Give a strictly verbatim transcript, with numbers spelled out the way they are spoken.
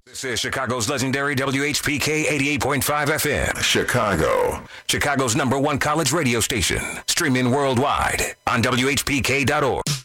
This is Chicago's legendary W H P K eighty-eight point five F M. Chicago. Chicago's number one college radio station. Streaming worldwide on W H P K dot org.